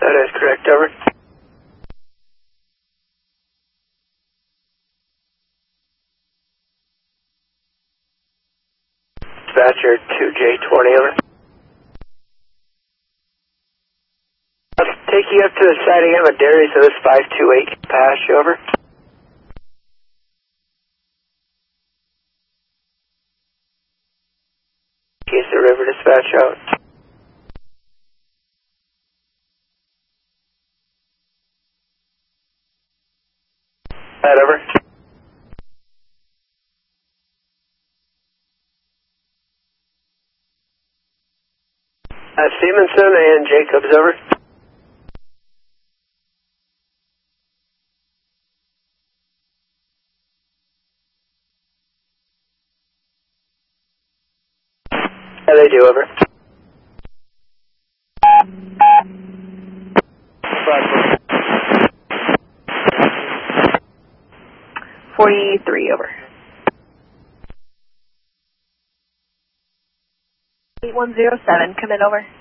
That is correct, over. Dispatcher 2J20, over. I'll take you up to the side again with Darius, so this 528 pass you, over. Case the river dispatch out. That over. Stevenson and Jacobs, over. How they do, over. 43, over. 8107, come in, over.